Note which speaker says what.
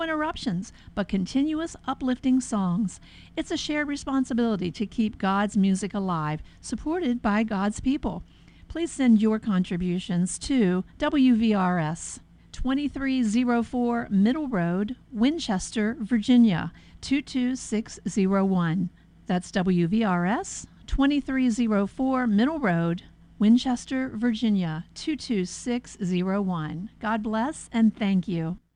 Speaker 1: interruptions, but continuous uplifting songs. It's a shared responsibility to keep God's music alive, supported by God's people. Please send your contributions to WVRS, 2304 Middle Road, Winchester, Virginia, 22601. That's WVRS, 2304 Middle Road, Winchester, Virginia, 22601. God bless and thank you.